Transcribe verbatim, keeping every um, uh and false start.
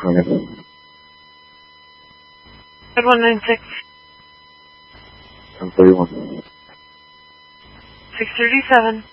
Okay. Red one nine six. ten thirty-one. six thirty-seven.